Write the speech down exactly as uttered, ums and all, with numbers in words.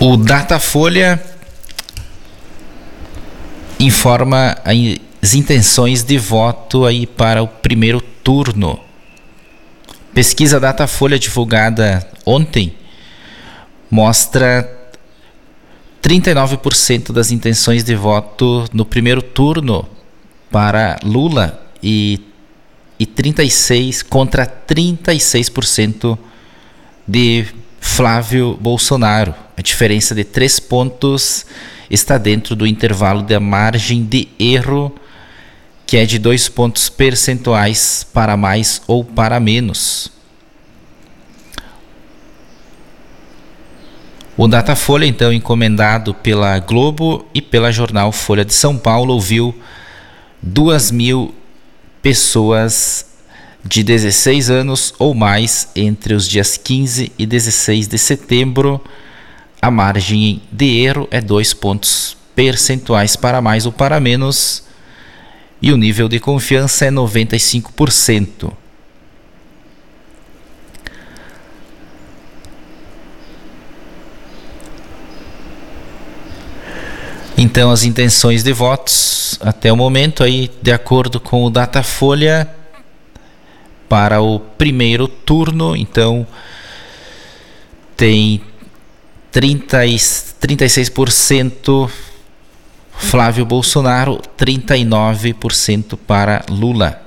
O Datafolha informa as intenções de voto aí para o primeiro turno. Pesquisa Datafolha divulgada ontem mostra trinta e nove por cento das intenções de voto no primeiro turno para Lula e, e trinta e seis contra trinta e seis por cento de Flávio Bolsonaro. A diferença de três pontos está dentro do intervalo da margem de erro, que é de dois pontos percentuais para mais ou para menos. O Datafolha, então, encomendado pela Globo e pela jornal Folha de São Paulo, ouviu duas mil pessoas de dezesseis anos ou mais entre os dias quinze e dezesseis de setembro. A margem de erro é dois pontos percentuais para mais ou para menos e o nível de confiança é noventa e cinco por cento. Então, as intenções de votos até o momento, aí, de acordo com o Datafolha, para o primeiro turno, então, tem trinta e seis por cento Flávio Bolsonaro, trinta e nove por cento para Lula.